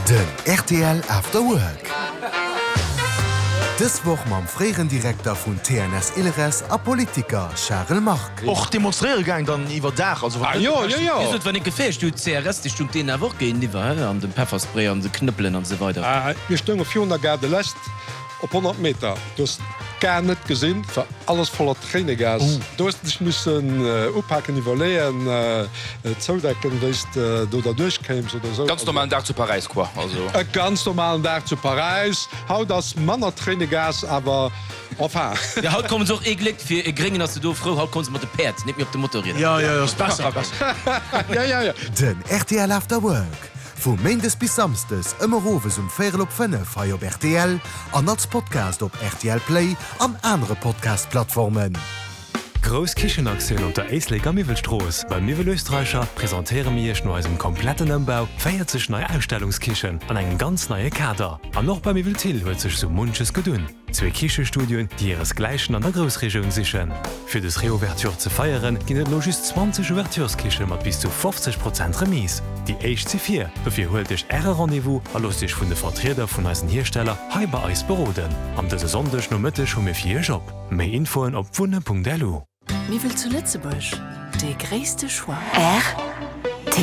Den RTL After Work. Dis woch mam freieren Direktor vun TNS Ilres a Politiker Charles Marc. Och demonstreergang dann iwwer Dach wenn ik gefecht du CRS die Stunde den erwo gehen die war an den Pfefferspray an se knüppeln an so weiter. Wir stünge 400 Garde lässt op 100 Meter. Dus gar net gesinn für alles voller Trainegas. Du dich müssen oppacken nivellieren zodecken du da durchkämst oder so. Ganz normalen Tag zu Paris qua. Also. Ganz normalen Tag zu Paris. Hau das Manner Trainegas aber Ja, haut kommen so eglegt fir e geringen as du froh haut kon mat de Perd net mir op de Motor. Ja, besser. ja. Den RTL After Work. Vu Mendes bis samstes ëmmer Rowes 4:5 fei op RTL an als Podcast op RTL Play an andere Podcast-Plattformen. Gros Kichenaktiun unter Eisleg am Miwelstroos. Beim Miwel Österreicher präsentéiere mirch no eisem kompletten Ëmbau, feiert sech neue Ausstellungskichen an eng ganz neue Kader. An noch beim Miwel Till huet sech so munches gedun. 2 Kichestudien, die ihresgleichen an der Großregion sichern. Für das Reouverture zu feiern, ginnet noch just 20 Ouvertureskiche mat bis zu 50% Remis. Die HC4 dafür holt dich Äre Rendezvous a los dich vun de Vertreter vun eisen Hersteller Hyper Eis beroden. Am dese Sonndech no Mëttech hun mir 4 Job. Mei Infoen op wunne.delu. Wie will zu Lützebusch? De gréste Schwar.